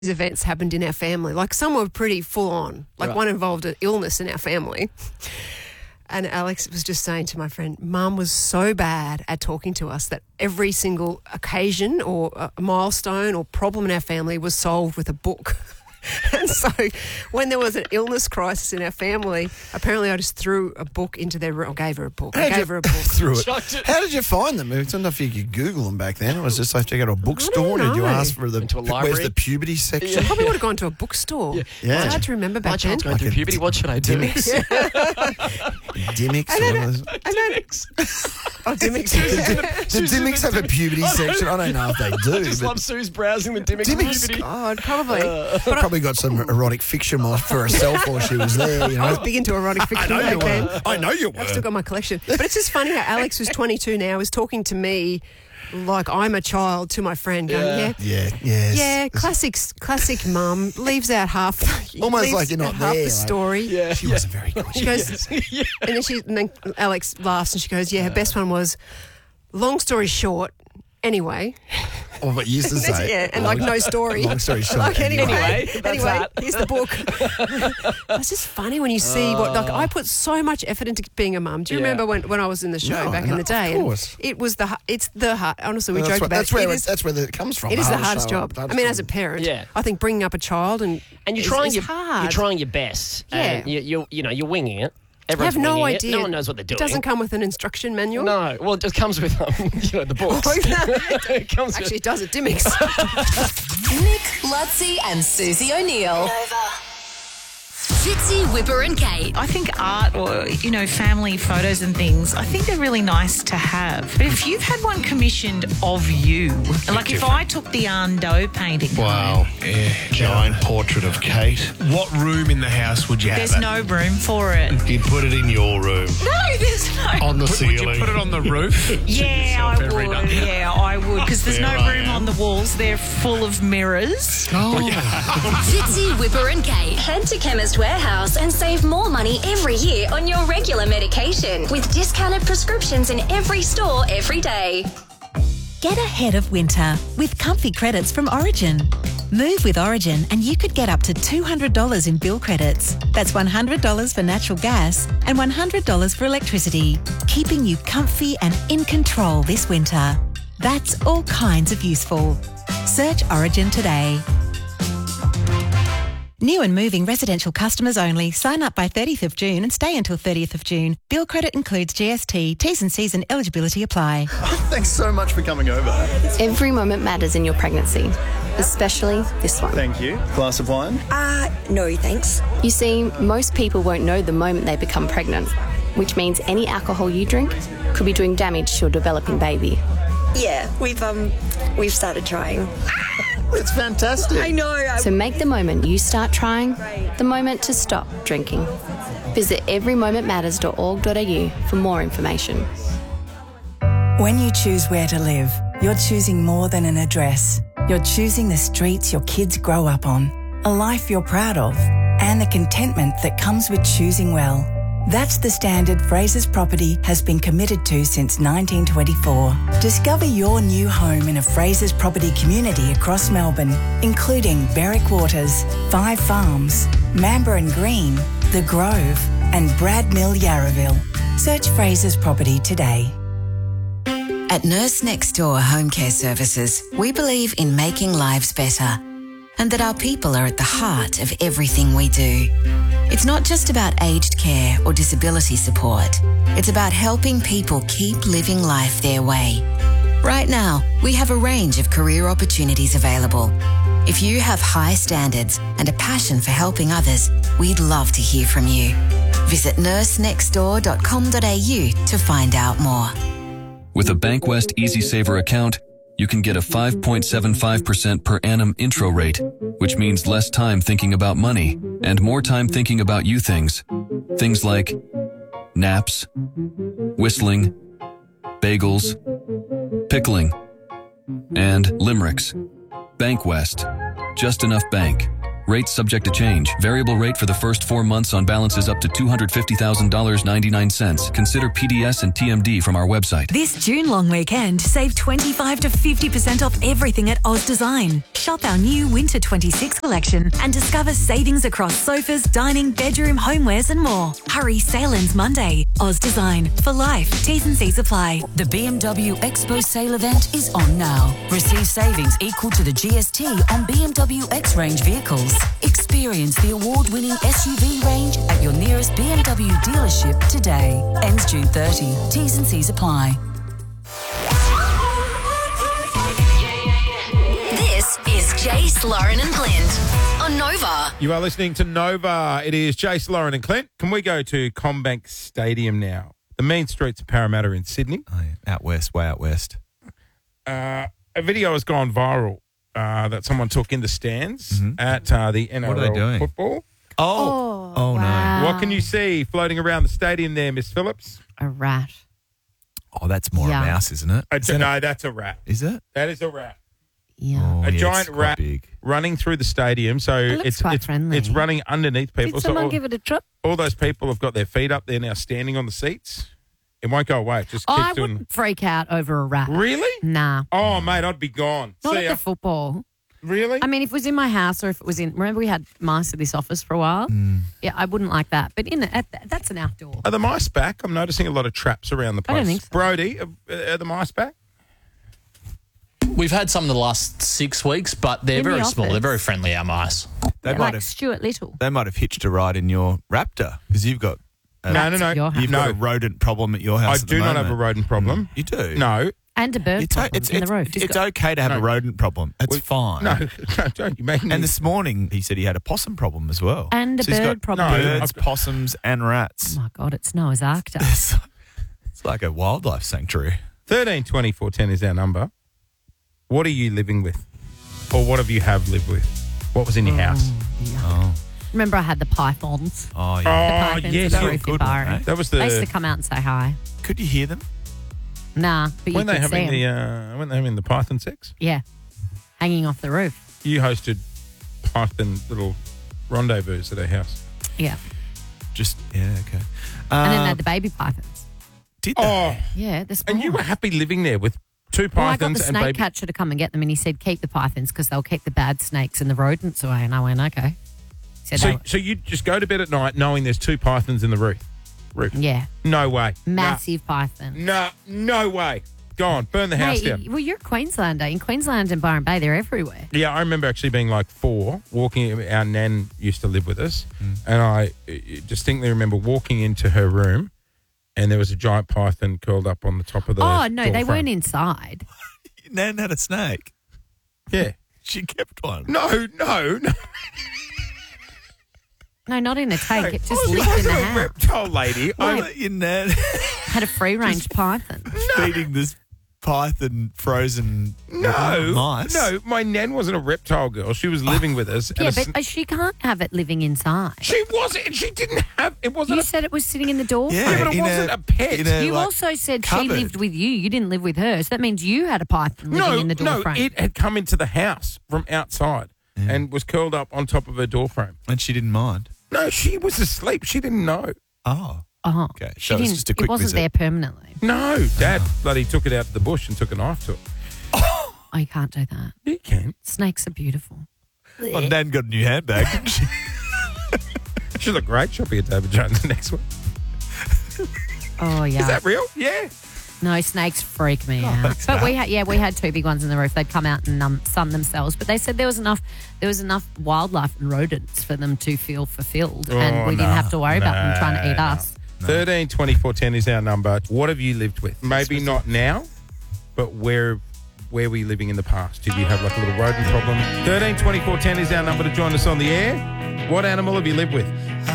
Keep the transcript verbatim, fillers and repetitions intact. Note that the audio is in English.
events happened in our family. Like some were pretty full on. Like Right. one involved an illness in our family. And Alex was just saying to my friend, Mum was so bad at talking to us that every single occasion or a milestone or problem in our family was solved with a book. And so when there was an illness crisis in our family, apparently I just threw a book into their room. I gave her a book. I How'd gave you- her a book. Through it. Chucked it. How did you find them? It's not if you could Google them back then. It was just like you go to a bookstore. don't Did you know. ask for the Into a where's library? the puberty section? Probably would have gone to a bookstore. Yeah. Yeah. It's hard to remember My back then. child's going Like through a puberty. What should I do? Dimmicks. Dimmicks. And then, or what is- and then, oh, Dimmicks. Do Dimmicks have a puberty section? I don't know if they do. I just but love Sue's browsing the Dimmicks Dimmicks. puberty. God, probably. Uh, probably got some erotic fiction for herself while she was there. You know. I was big into erotic fiction I know you back then. were. I know you were. I've still got my collection. But it's just funny how Alex, who's twenty-two now, is talking to me like I'm a child to my friend. Going, Yeah. yeah. Yeah, yes. Yeah, classic, classic mum leaves out half, Almost leaves like you're not out half there, the like- story. Yeah. She wasn't very good. She goes, yeah. and then she, and then Alex laughs and she goes, "Yeah, her best one was, long story short, anyway." Oh, what you used to say. Yeah, and like no story. Long story short. Like anyway, Anyway, anyway, that's that. here's the book. It's just funny when you see what, like, I put so much effort into being a mum. Do you Yeah. remember when, when I was in the show No, back no, in the day? of and course. it was the, hu- it's the hard, honestly, we Well, that's joke what- about that's it. where It it- is, that's where it comes from. it is the hardest hardest show. job. That's I mean, as a from- parent, Yeah. I think bringing up a child and And you're is- trying is your hard. you're trying your best. Yeah. And you you you know you're winging it. I Everyone's have no winging idea. It. No one knows what they're doing. It doesn't come with an instruction manual. No, well, it just comes with um, you know the books. Oh, yeah. It comes Actually, it does at Dimmicks. Nick, Lutzi and Susie O'Neill. Fitzy, Whipper and Kate. I think art or, you know, family photos and things, I think they're really nice to have. But if you've had one commissioned of you, like if I took the Arnaud painting Wow. home, Yeah. Giant portrait of Kate. What room in the house would you have there's it? no room for it. You'd put it in your room. No, there's no... On the Would ceiling. you put it on the roof? Yeah, I yourself every would. night. Yeah, I would. Because there's There no I room am. on the walls. They're full of mirrors. Fitzy, Whipper and Kate. Head to Chemist Warehouse and save more money every year on your regular medication with discounted prescriptions in every store every day. Get ahead of winter with comfy credits from Origin. Move with Origin and you could get up to two hundred dollars in bill credits. That's one hundred dollars for natural gas and one hundred dollars for electricity, keeping you comfy and in control this winter. That's all kinds of useful. Search Origin today. New and moving residential customers only. Sign up by thirtieth of June and stay until thirtieth of June. Bill credit includes G S T. T's and C's and eligibility apply. Thanks so much for coming over. Every moment matters in your pregnancy, especially this one. Thank you. Glass of wine? Uh, no thanks. You see, most people won't know the moment they become pregnant, which means any alcohol you drink could be doing damage to your developing baby. Yeah, we've um, we've started trying. It's fantastic. I know. I- So make the moment you start trying the moment to stop drinking. Visit every moment matters dot org dot a u for more information. When you choose where to live, you're choosing more than an address. You're choosing the streets your kids grow up on, a life you're proud of, and the contentment that comes with choosing well. That's the standard Fraser's Property has been committed to since nineteen twenty-four. Discover your new home in a Fraser's Property community across Melbourne, including Berwick Waters, Five Farms, Mamba and Green, The Grove, and Brad Mill Yarraville. Search Fraser's Property today. At Nurse Next Door Home Care Services, we believe in making lives better and that our people are at the heart of everything we do. It's not just about aged care or disability support. It's about helping people keep living life their way. Right now, we have a range of career opportunities available. If you have high standards and a passion for helping others, we'd love to hear from you. Visit nurse next door dot com dot a u to find out more. With a Bankwest EasySaver account, you can get a five point seven five percent per annum intro rate, which means less time thinking about money and more time thinking about you things. Things like naps, whistling, bagels, pickling, and limericks. Bankwest. Just enough bank. Rates subject to change. Variable rate for the first four months on balances up to two hundred fifty thousand dollars and ninety-nine cents. Consider P D S and T M D from our website. This June long weekend, save twenty-five to fifty percent off everything at Oz Design. Shop our new Winter twenty-six collection and discover savings across sofas, dining, bedroom, homewares and more. Hurry, sale ends Monday. Oz Design. For life. T's and C's apply. The B M W Expo sale event is on now. Receive savings equal to the G S T on B M W X-Range vehicles. Experience the award-winning S U V range at your nearest B M W dealership today. Ends June thirtieth. T's and C's apply. This is Jace, Lauren and Clint on Nova. You are listening to Nova. It is Jace, Lauren and Clint. Can we go to Combank Stadium now? The main streets of Parramatta in Sydney. Oh, yeah. Out west, way out west. Uh, a video has gone viral uh, that someone took in the stands Mm-hmm. at uh, the N R L What are they doing? football. Oh, oh, no. What can you see floating around the stadium there, Miss Phillips? A rat. Oh, that's more Yeah. a mouse, isn't it? A, Is that no, a- that's a rat. Is it? That is a rat. Yeah. Oh, a yeah, giant it's quite rat big. running through the stadium. So It looks it's quite it's, friendly. it's running underneath people. Did so someone all, give it a trip? all those people have got their feet up. They're now standing on the seats. It won't go away. It just Oh, keeps I doing. wouldn't freak out over a rat. Really? Nah. Oh, mate, I'd be gone. Not See at ya. the football. Really? I mean, if it was in my house or if it was in, remember we had mice at this office for a while? Mm. Yeah, I wouldn't like that. But in at, that's an outdoor. Are the mice back? I'm noticing a lot of traps around the I place. don't think so. Brody, are, are the mice back? We've had some in the last six weeks, but they're In the very small. office. They're very friendly, our mice. They might like have. Stuart Little. They might have hitched a ride in your Raptor because you've got. A, No, no, no. your house. You've no. got a rodent problem at your house. I at do the not have a moment. rodent problem. You do. No. And a bird It's, o- problem it's, in it's, the roof. it's okay to have No. a rodent problem. It's We- fine. No, no, don't you make me. And this morning he said he had a possum problem as well. And a So he's got bird problem. No, Birds, I've- possums, and rats. Oh, my God, it's Noah's Ark Day. It's, it's like a wildlife sanctuary. thirteen twenty-four ten is our number. What are you living with? Or what have you have lived with? What was in your house? Oh, Remember I had the pythons? oh The yeah. Oh, pythons yes. in the you- roof good one, environment. eh? That was They used the to come out and say hi. Could you hear them? Nah, but when you they could see having 'em. the uh, when they having the python sex. Yeah, hanging off the roof. You hosted python little rendezvous at our house. Yeah. Just yeah, okay. And then Uh, they had the baby pythons. did they? Oh, Yeah, the small and you were ones. happy living there with two Well, I got pythons the and snake baby. catcher to come and get them, and he said, keep the pythons because they'll keep the bad snakes and the rodents away. And I went, okay. He said, So, "They were-" so you just go to bed at night knowing there's two pythons in the roof. Roof. yeah, No way. massive python. No, no way. Go on, burn the house Mate, down. well, you're Queenslander. In Queensland and Byron Bay, they're everywhere. Yeah, I remember actually being like four, walking. Our nan used to live with us, Mm. and I uh, distinctly remember walking into her room, and there was a giant python curled up on the top of the. Oh, no, door they frame. weren't inside. Nan had a snake. Yeah. She kept one. No, no, no. No, not in a tank. It just I lived in wasn't the a house. reptile lady. I I, let your Nan Had a free range python. feeding this python frozen no, mice. no. My nan wasn't a reptile girl. She was living with us. and Yeah, a but sn- uh, she can't have it living inside. she wasn't. She didn't have. It wasn't. You a, said it was sitting in the door. Yeah, yeah, but it in wasn't a- a, pet. in a- You like, also said she cupboard. lived with you. You didn't live with her. So that means you had a python living no, in the door no. frame. It had come into the house from outside and was curled up on top of her door frame. And she didn't mind. No, she was asleep. She didn't know. Oh. oh, Okay, She so it was didn't. just a quick it wasn't visit. there permanently. No, Dad bloody took it out to the bush and took a knife to it. Oh, you can't do that. You can. Snakes are beautiful. Well, Nan got a new handbag, didn't she? She'll look great shopping at David Jones the next one. Oh yeah. Is that real? Yeah. No, snakes freak me Oh, out. thanks, But Nat. we had, yeah, we had two big ones in the roof. They'd come out and um, sun themselves. But they said there was enough, there was enough wildlife and rodents for them to feel fulfilled, and Oh, we didn't no. have to worry about them trying to eat No, us. Thirteen twenty four ten is our number. What have you lived with? Maybe not now, but where where were you living in the past? Did you have like a little rodent problem? Thirteen twenty four ten is our number to join us on the air. What animal have you lived with?